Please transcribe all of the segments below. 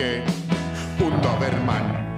que un Doberman.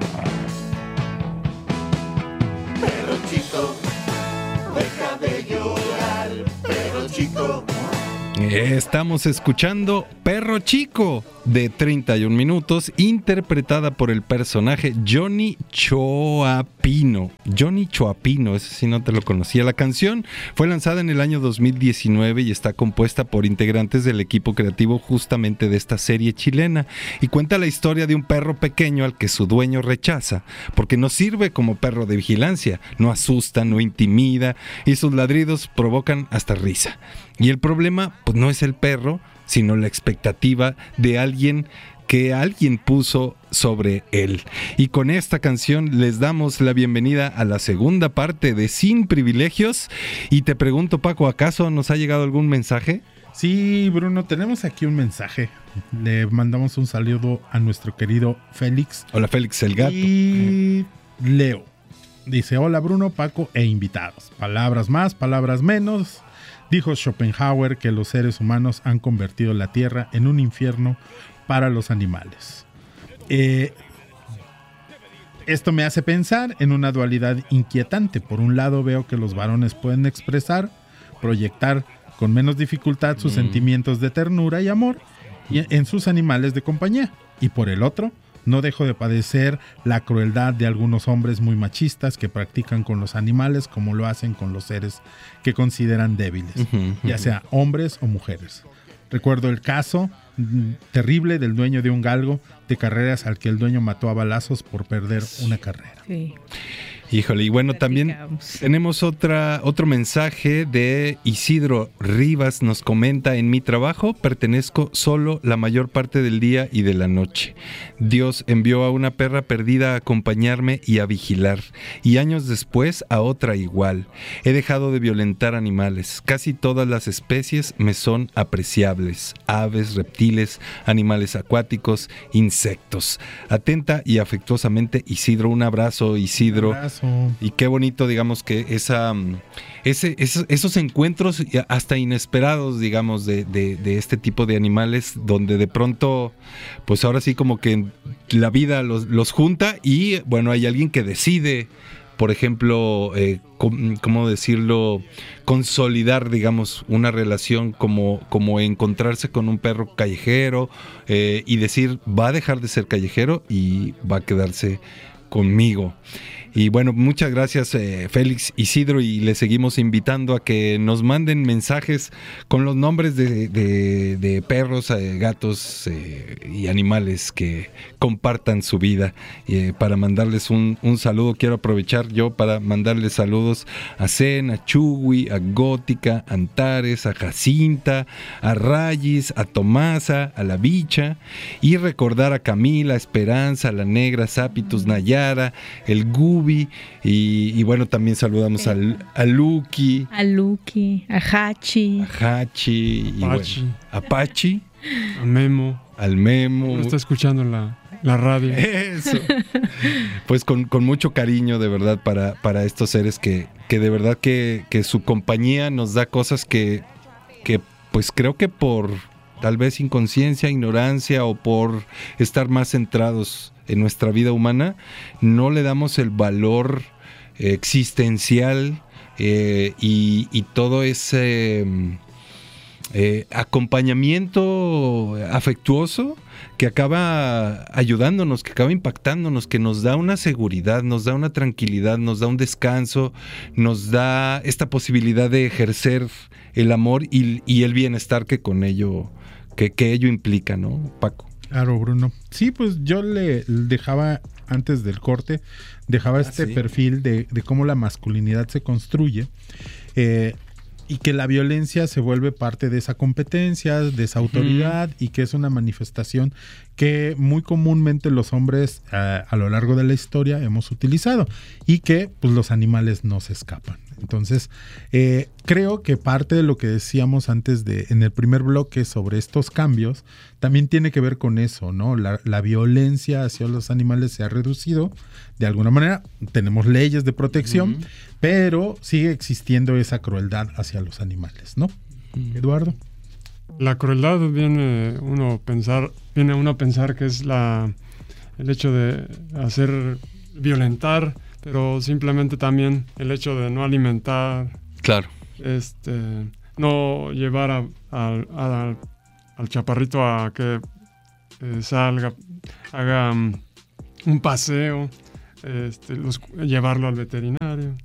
Perro chico, deja de llorar, perro chico. Estamos escuchando Perro Chico, de 31 minutos, interpretada por el personaje Johnny Choapino. Johnny Choapino, ese sí no te lo conocía. La canción fue lanzada en el año 2019 y está compuesta por integrantes del equipo creativo justamente de esta serie chilena, y cuenta la historia de un perro pequeño al que su dueño rechaza porque no sirve como perro de vigilancia, no asusta, no intimida y sus ladridos provocan hasta risa. Y el problema pues no es el perro, sino la expectativa de alguien que alguien puso sobre él. Y con esta canción les damos la bienvenida a la segunda parte de Sin Privilegios. Y te pregunto, Paco, ¿acaso nos ha llegado algún mensaje? Sí, Bruno, tenemos aquí un mensaje. Le mandamos un saludo a nuestro querido Félix. Hola, Félix el gato. Y Leo dice: hola Bruno, Paco e invitados. Palabras más, palabras menos. Dijo Schopenhauer que los seres humanos han convertido la tierra en un infierno para los animales. Esto me hace pensar en una dualidad inquietante. Por un lado veo que los varones pueden expresar, proyectar con menos dificultad sus sentimientos de ternura y amor en sus animales de compañía. Y por el otro, no dejo de padecer la crueldad de algunos hombres muy machistas que practican con los animales como lo hacen con los seres que consideran débiles, ya sea hombres o mujeres. Recuerdo el caso terrible del dueño de un galgo de carreras al que el dueño mató a balazos por perder una carrera. Sí. Híjole, y bueno, también tenemos otro mensaje de Isidro Rivas. Nos comenta: en mi trabajo pertenezco solo la mayor parte del día y de la noche. Dios envió a una perra perdida a acompañarme y a vigilar, y años después a otra igual. He dejado de violentar animales. Casi todas las especies me son apreciables: aves, reptiles, animales acuáticos, insectos. Atenta y afectuosamente, Isidro. Un abrazo, Isidro. Un abrazo. Y qué bonito, digamos, que esos encuentros hasta inesperados, digamos, de este tipo de animales, donde de pronto, pues ahora sí como que la vida los junta y, bueno, hay alguien que decide, por ejemplo, ¿cómo decirlo?, consolidar, digamos, una relación como encontrarse con un perro callejero y decir, va a dejar de ser callejero y va a quedarse conmigo. Y bueno, muchas gracias, Félix, Isidro, y les seguimos invitando a que nos manden mensajes con los nombres de perros, gatos y animales que compartan su vida. Para mandarles un saludo, quiero aprovechar yo para mandarles saludos a Zen, a Chugui, a Gótica, a Antares, a Jacinta, a Rayis, a Tomasa, a La Bicha, y recordar a Camila, a Esperanza, a La Negra, Zapitus, Nayara, el Gubi, y bueno, también saludamos a Luki, a Hachi, y bueno, a Pachi, al Memo. No está escuchando la radio. Eso. Pues con mucho cariño, de verdad, para estos seres que de verdad que su compañía nos da cosas que pues creo que por tal vez inconsciencia, ignorancia o por estar más centrados en nuestra vida humana, no le damos el valor existencial y todo ese acompañamiento afectuoso que acaba ayudándonos, que acaba impactándonos, que nos da una seguridad, nos da una tranquilidad, nos da un descanso, nos da esta posibilidad de ejercer el amor y el bienestar que con ello, que ello implica, ¿no, Paco? Claro, Bruno. Sí, pues yo le dejaba, antes del corte, perfil de cómo la masculinidad se construye y que la violencia se vuelve parte de esa competencia, de esa autoridad, y que es una manifestación que muy comúnmente los hombres a lo largo de la historia hemos utilizado y que pues los animales no se escapan. Entonces, creo que parte de lo que decíamos antes en el primer bloque sobre estos cambios también tiene que ver con eso, ¿no? La violencia hacia los animales se ha reducido de alguna manera. Tenemos leyes de protección, pero sigue existiendo esa crueldad hacia los animales, ¿no? Eduardo. La crueldad viene uno a pensar que es el hecho de violentar, pero simplemente también el hecho de no alimentar. Claro. No llevar al chaparrito a que salga, haga un paseo, llevarlo al veterinario.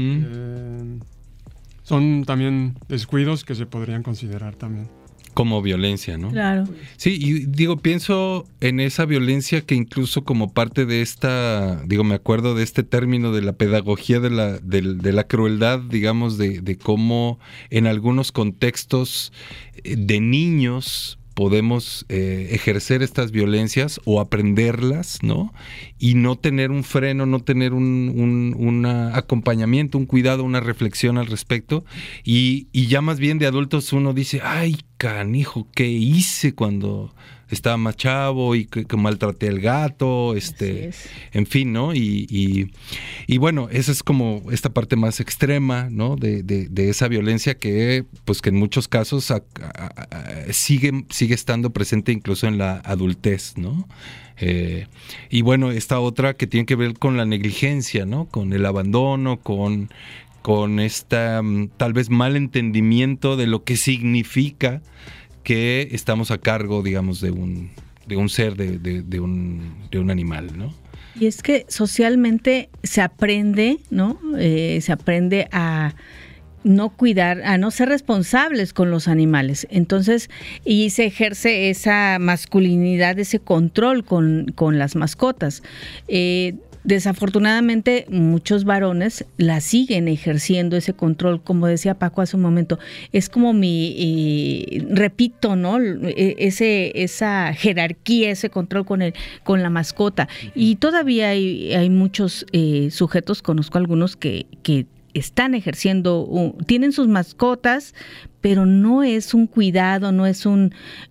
Son también descuidos que se podrían considerar también como violencia, ¿no? Claro. Sí, y pienso en esa violencia que incluso como parte de me acuerdo de este término de la pedagogía de la crueldad, digamos, de cómo en algunos contextos de niños podemos ejercer estas violencias o aprenderlas, ¿no? Y no tener un freno, no tener un acompañamiento, un cuidado, una reflexión al respecto. Y ya más bien de adultos uno dice, ay, canijo, ¿qué hice cuando estaba más chavo y que maltraté al gato? En fin, ¿no? Y bueno, esa es como esta parte más extrema, ¿no? De esa violencia que en muchos casos sigue estando presente incluso en la adultez, ¿no? Y bueno, esta otra que tiene que ver con la negligencia, ¿no? Con el abandono, con esta tal vez mal entendimiento de lo que significa que estamos a cargo, digamos, de un ser, de un animal, ¿no? Y es que socialmente se aprende, ¿no? Se aprende a no cuidar, a no ser responsables con los animales. Entonces, y se ejerce esa masculinidad, ese control con las mascotas. Desafortunadamente, muchos varones la siguen ejerciendo ese control, como decía Paco hace un momento. Es como repito, ¿no? Esa jerarquía, ese control con la mascota. Y todavía hay muchos sujetos, conozco algunos que están ejerciendo, tienen sus mascotas, pero no es un cuidado, no es no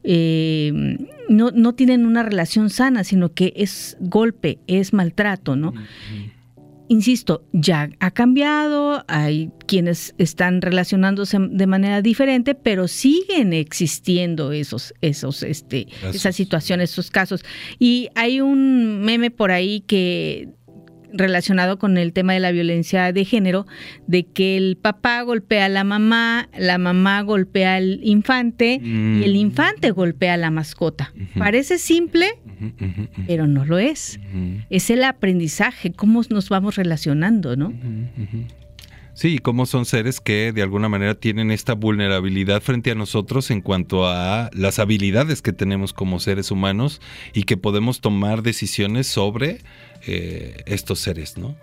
tienen una relación sana, sino que es golpe, es maltrato, ¿no? Insisto, ya ha cambiado, hay quienes están relacionándose de manera diferente, pero siguen existiendo esas situaciones, esos casos. Y hay un meme por ahí relacionado con el tema de la violencia de género, de que el papá golpea a la mamá golpea al infante y el infante golpea a la mascota. Parece simple, pero no lo es. Es el aprendizaje, cómo nos vamos relacionando, ¿no? Sí, cómo son seres que de alguna manera tienen esta vulnerabilidad frente a nosotros en cuanto a las habilidades que tenemos como seres humanos y que podemos tomar decisiones sobre estos seres, ¿no?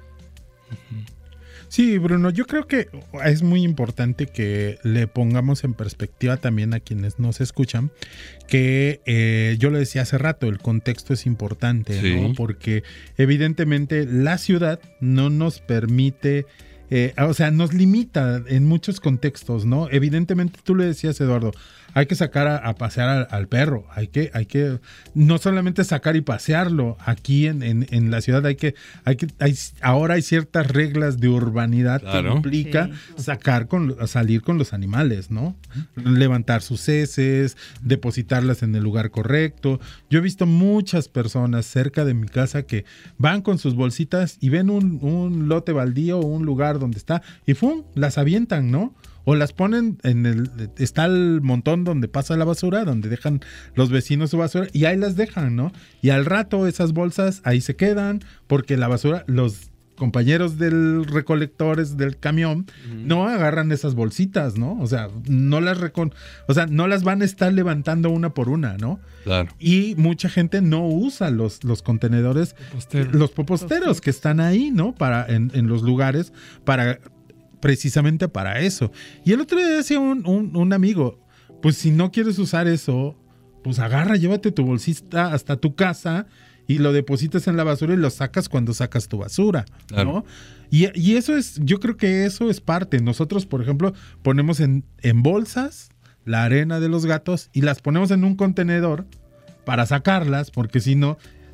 Sí, Bruno, yo creo que es muy importante que le pongamos en perspectiva también a quienes nos escuchan que yo lo decía hace rato, el contexto es importante, sí, ¿no? Porque evidentemente la ciudad no nos permite, nos limita en muchos contextos, ¿no? Evidentemente tú le decías, Eduardo, hay que sacar a pasear al perro, hay que no solamente sacar y pasearlo, aquí en la ciudad ahora hay ciertas reglas de urbanidad, claro, que implica salir con los animales, ¿no? Levantar sus heces, depositarlas en el lugar correcto. Yo he visto muchas personas cerca de mi casa que van con sus bolsitas y ven un lote baldío o un lugar donde está y ¡fum!, las avientan, ¿no? O las ponen está el montón donde pasa la basura, donde dejan los vecinos su basura y ahí las dejan, ¿no? Y al rato esas bolsas ahí se quedan porque la basura, los compañeros del recolectores del camión no agarran esas bolsitas, ¿no? O sea, no las van a estar levantando una por una, ¿no? Claro. Y mucha gente no usa los contenedores, los poposteros que están ahí, ¿no? En los lugares precisamente para eso. Y el otro día decía un amigo, pues si no quieres usar eso, pues llévate tu bolsita hasta tu casa y lo depositas en la basura y lo sacas cuando sacas tu basura, claro, ¿no? Y eso yo creo que eso es parte. Nosotros, por ejemplo, ponemos en bolsas la arena de los gatos y las ponemos en un contenedor para sacarlas, porque si no,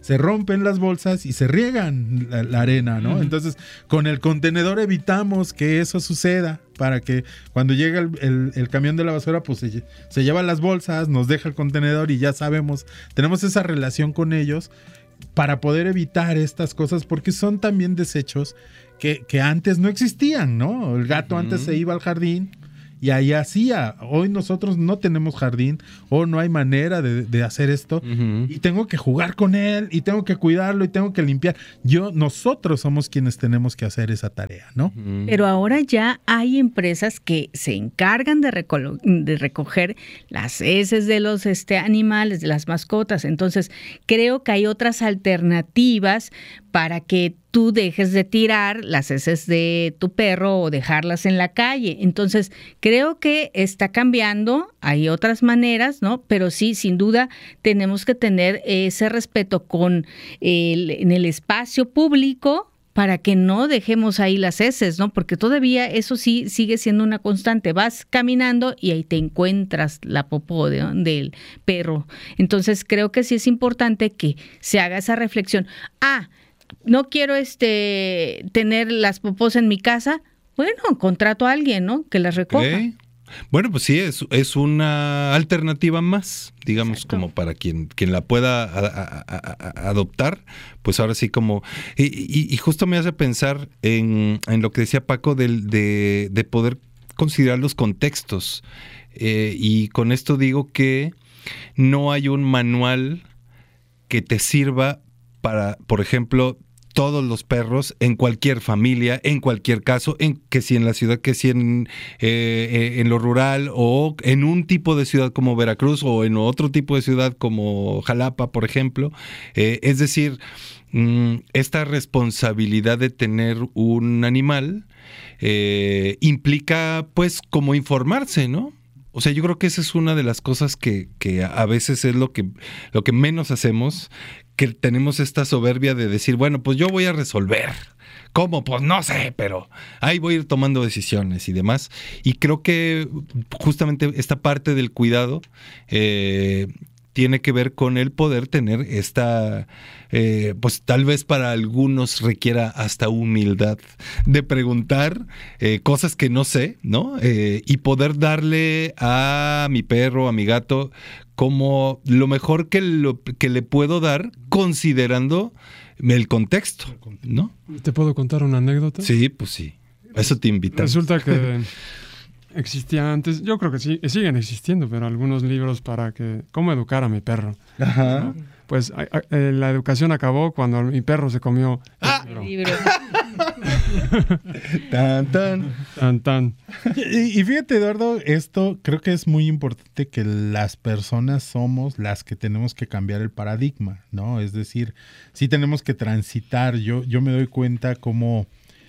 se rompen las bolsas y se riegan la arena, ¿no? Entonces, con el contenedor evitamos que eso suceda, para que cuando llega el camión de la basura, pues se lleva las bolsas, nos deja el contenedor y ya sabemos, tenemos esa relación con ellos para poder evitar estas cosas, porque son también desechos que antes no existían, ¿no? El gato antes se iba al jardín y ahí hacía. Hoy nosotros no tenemos jardín o no hay manera de hacer esto, y tengo que jugar con él y tengo que cuidarlo y tengo que limpiar. Nosotros somos quienes tenemos que hacer esa tarea, ¿no? Pero ahora ya hay empresas que se encargan de recoger las heces de los animales, de las mascotas. Entonces, creo que hay otras alternativas para que tú dejes de tirar las heces de tu perro o dejarlas en la calle. Entonces, creo que está cambiando, hay otras maneras, ¿no? Pero sí, sin duda, tenemos que tener ese respeto en el espacio público para que no dejemos ahí las heces, ¿no? Porque todavía eso sí sigue siendo una constante. Vas caminando y ahí te encuentras la popó del perro. Entonces, creo que sí es importante que se haga esa reflexión. No quiero tener las popós en mi casa. Bueno, contrato a alguien, ¿no? Que las recoja. Okay. Bueno, pues sí, es una alternativa más, digamos. Exacto. Como para quien la pueda adoptar, pues ahora sí como... Y justo me hace pensar en lo que decía Paco de poder considerar los contextos. Y con esto digo que no hay un manual que te sirva para, por ejemplo, todos los perros en cualquier familia, en cualquier caso, que si en la ciudad, que si en lo rural, o en un tipo de ciudad como Veracruz, o en otro tipo de ciudad como Jalapa, por ejemplo. Es decir, esta responsabilidad de tener un animal implica, pues, como informarse, ¿no? O sea, yo creo que esa es una de las cosas que a veces es lo que menos hacemos, que tenemos esta soberbia de decir, bueno, pues yo voy a resolver. ¿Cómo? Pues no sé, pero ahí voy a ir tomando decisiones y demás. Y creo que justamente esta parte del cuidado tiene que ver con el poder tener esta, pues tal vez para algunos requiera hasta humildad de preguntar cosas que no sé, ¿no? Y poder darle a mi perro, a mi gato, como lo mejor que le puedo dar, considerando el contexto, ¿no? ¿Te puedo contar una anécdota? Sí, pues sí. Eso te invita. Resulta que existía antes, yo creo que sí, siguen existiendo, pero algunos libros para cómo educar a mi perro. Ajá. ¿No? Pues la educación acabó cuando mi perro se comió el libro. Tan, tan. Tan, tan. Y fíjate, Eduardo, esto creo que es muy importante, que las personas somos las que tenemos que cambiar el paradigma, ¿no? Es decir, sí tenemos que transitar. Yo me doy cuenta cómo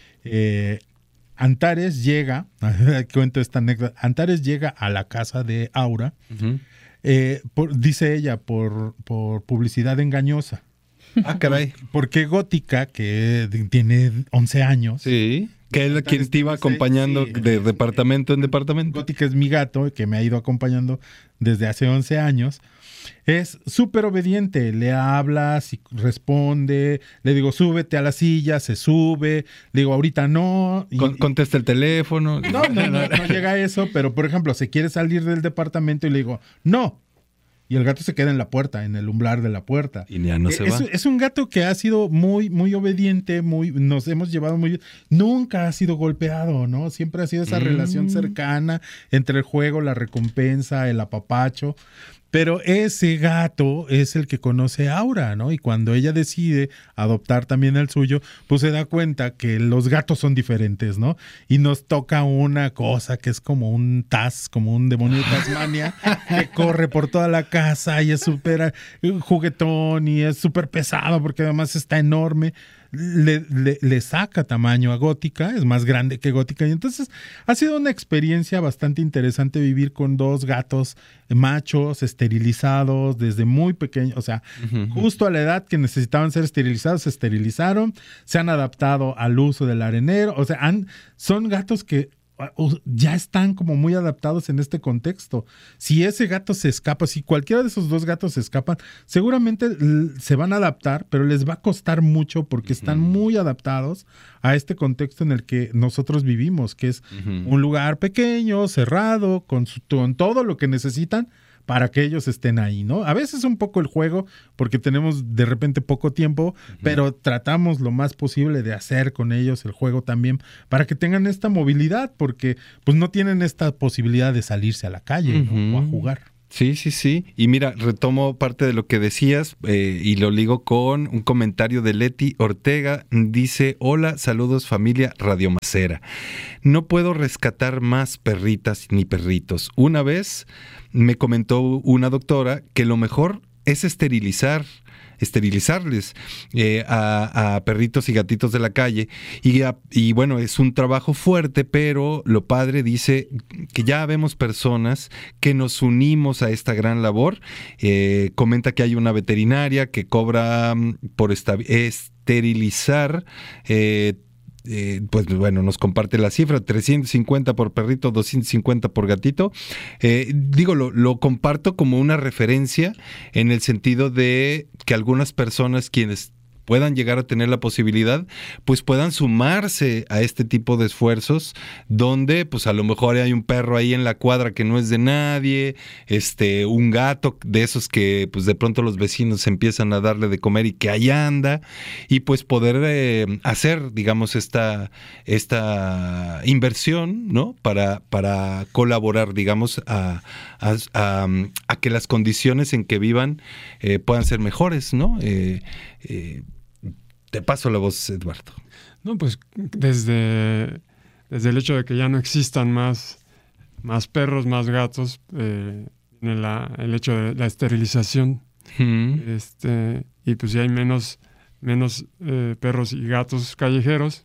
Antares llega, cuento esta anécdota, Antares llega a la casa de Aura, dice ella, por publicidad engañosa. Ah, caray. Porque Gótica, que tiene 11 años. Sí, que es quien te iba acompañando de departamento en departamento. Gótica es mi gato, que me ha ido acompañando desde hace 11 años. Es súper obediente, le hablas y responde, le digo, súbete a la silla, se sube, le digo, ahorita no. Contesta el teléfono. No llega a eso, pero por ejemplo, se quiere salir del departamento y le digo, no. Y el gato se queda en la puerta, en el umbral de la puerta. Y ya no se va. Es un gato que ha sido muy, muy obediente, nos hemos llevado muy bien. Nunca ha sido golpeado, ¿no? Siempre ha sido esa relación cercana entre el juego, la recompensa, el apapacho. Pero ese gato es el que conoce a Aura, ¿no? Y cuando ella decide adoptar también el suyo, pues se da cuenta que los gatos son diferentes, ¿no? Y nos toca una cosa que es como un como un demonio de Tasmania, que corre por toda la casa y es súper juguetón y es súper pesado porque además está enorme. Le saca tamaño a Gótica, es más grande que Gótica, y entonces ha sido una experiencia bastante interesante vivir con dos gatos machos esterilizados desde muy pequeños, o sea, justo a la edad que necesitaban ser esterilizados, se esterilizaron, se han adaptado al uso del arenero, o sea, son gatos que ya están como muy adaptados en este contexto. Si ese gato se escapa, si cualquiera de esos dos gatos se escapan, seguramente se van a adaptar, pero les va a costar mucho porque están muy adaptados a este contexto en el que nosotros vivimos, que es un lugar pequeño, cerrado, con todo lo que necesitan para que ellos estén ahí, ¿no? A veces un poco el juego, porque tenemos de repente poco tiempo, pero tratamos lo más posible de hacer con ellos el juego también, para que tengan esta movilidad, porque pues no tienen esta posibilidad de salirse a la calle, ¿no? O a jugar. Sí, sí, sí. Y mira, retomo parte de lo que decías y lo ligo con un comentario de Leti Ortega. Dice, hola, saludos familia Radiomacera. No puedo rescatar más perritas ni perritos. Una vez me comentó una doctora que lo mejor es esterilizarles a perritos y gatitos de la calle y bueno, es un trabajo fuerte, pero lo padre dice que ya vemos personas que nos unimos a esta gran labor. Comenta que hay una veterinaria que cobra por esterilizar pues bueno, nos comparte la cifra, 350 por perrito, 250 por gatito. Lo comparto como una referencia en el sentido de que algunas personas quienes puedan llegar a tener la posibilidad, pues puedan sumarse a este tipo de esfuerzos donde pues a lo mejor hay un perro ahí en la cuadra que no es de nadie, un gato de esos que pues de pronto los vecinos empiezan a darle de comer y que ahí anda, y pues poder hacer, digamos, esta inversión, ¿no? Para colaborar, digamos, a que las condiciones en que vivan puedan ser mejores, ¿no? Te paso la voz, Eduardo. No, pues desde el hecho de que ya no existan más perros, más gatos, el hecho de la esterilización, y pues si hay menos perros y gatos callejeros,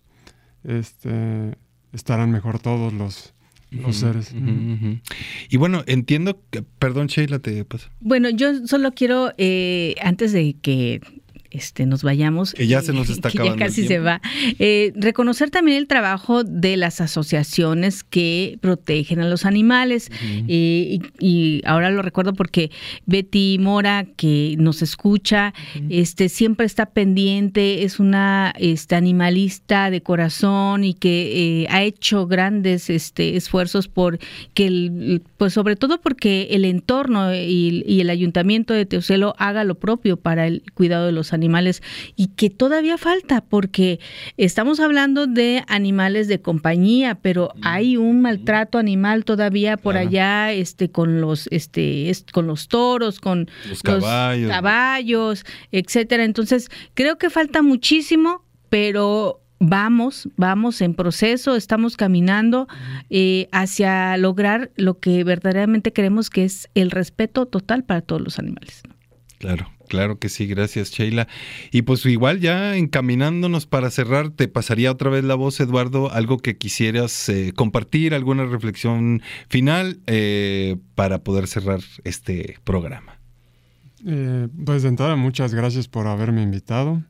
estarán mejor todos los seres. Y bueno, entiendo que, perdón, Sheila, te paso. Bueno, yo solo quiero, antes de que nos vayamos, que ya se nos está acabando, ya casi se va, reconocer también el trabajo de las asociaciones que protegen a los animales. Y ahora lo recuerdo porque Betty Mora, que nos escucha, siempre está pendiente, es una animalista de corazón y que ha hecho grandes esfuerzos por que pues sobre todo porque el entorno y el ayuntamiento de Teocelo haga lo propio para el cuidado de los animales, y que todavía falta, porque estamos hablando de animales de compañía, pero hay un maltrato animal todavía por allá, con los toros, con los caballos, etcétera. Entonces, creo que falta muchísimo, pero vamos en proceso, estamos caminando hacia lograr lo que verdaderamente queremos, que es el respeto total para todos los animales. Claro que sí, gracias, Sheila. Y pues igual ya encaminándonos para cerrar, te pasaría otra vez la voz, Eduardo, algo que quisieras compartir, alguna reflexión final para poder cerrar este programa. Pues de entrada, muchas gracias por haberme invitado.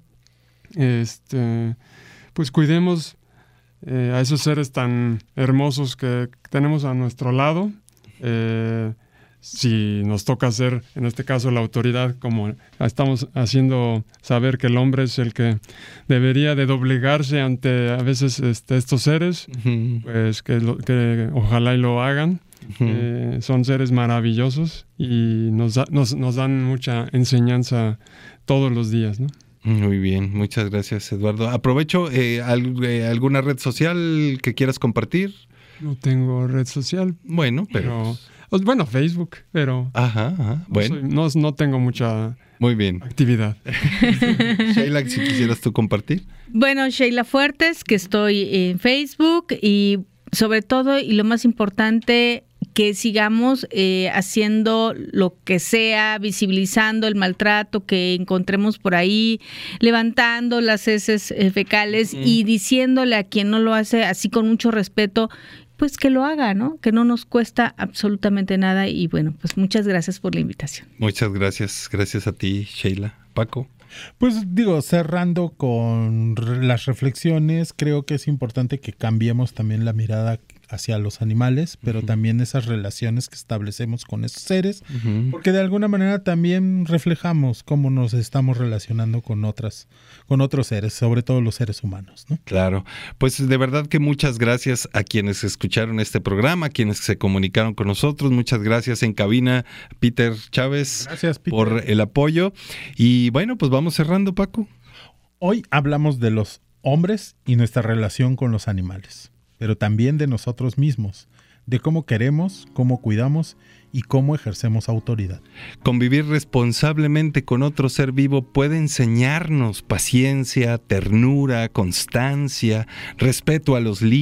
Pues cuidemos a esos seres tan hermosos que tenemos a nuestro lado. Si nos toca ser, en este caso, la autoridad, como estamos haciendo saber que el hombre es el que debería de doblegarse ante a veces estos seres, pues que ojalá y lo hagan. Son seres maravillosos y nos dan mucha enseñanza todos los días, ¿no? Muy bien, muchas gracias, Eduardo. Aprovecho, ¿alguna red social que quieras compartir? No tengo red social. Bueno, pero... Bueno, Facebook, pero bueno. No tengo mucha muy bien actividad. Sheila, si quisieras tú compartir. Bueno, Sheila Fuertes, que estoy en Facebook, y sobre todo, y lo más importante, que sigamos haciendo lo que sea, visibilizando el maltrato que encontremos por ahí, levantando las heces fecales y diciéndole a quien no lo hace así con mucho respeto, pues que lo haga, ¿no? Que no nos cuesta absolutamente nada. Y bueno, pues muchas gracias por la invitación. Muchas gracias. Gracias a ti, Sheila. Paco. Pues cerrando con las reflexiones, creo que es importante que cambiemos también la mirada hacia los animales, pero también esas relaciones que establecemos con esos seres, porque de alguna manera también reflejamos cómo nos estamos relacionando con otros seres, sobre todo los seres humanos, ¿no? Claro, pues de verdad que muchas gracias a quienes escucharon este programa, a quienes se comunicaron con nosotros, muchas gracias en cabina, Peter Chávez, gracias, Peter, por el apoyo. Y bueno, pues vamos cerrando, Paco. Hoy hablamos de los hombres y nuestra relación con los animales, pero también de nosotros mismos, de cómo queremos, cómo cuidamos y cómo ejercemos autoridad. Convivir responsablemente con otro ser vivo puede enseñarnos paciencia, ternura, constancia, respeto a los límites,